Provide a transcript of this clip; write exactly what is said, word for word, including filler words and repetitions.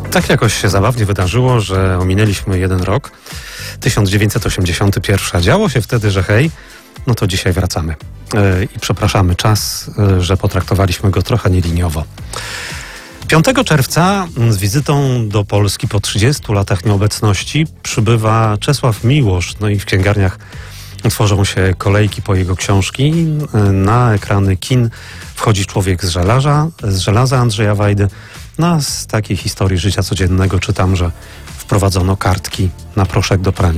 Tak jakoś się zabawnie wydarzyło, że ominęliśmy jeden rok, tysiąc dziewięćset osiemdziesiąty pierwszy, a działo się wtedy, że hej, no to dzisiaj wracamy. Yy, I przepraszamy czas, yy, że potraktowaliśmy go trochę nieliniowo. piątego czerwca z wizytą do Polski po trzydziestu latach nieobecności przybywa Czesław Miłosz, no i w księgarniach tworzą się kolejki po jego książki. Na ekrany kin wchodzi Człowiek z żelaza, z żelaza Andrzeja Wajdy. No, z takiej historii życia codziennego czytam, że wprowadzono kartki na proszek do prania.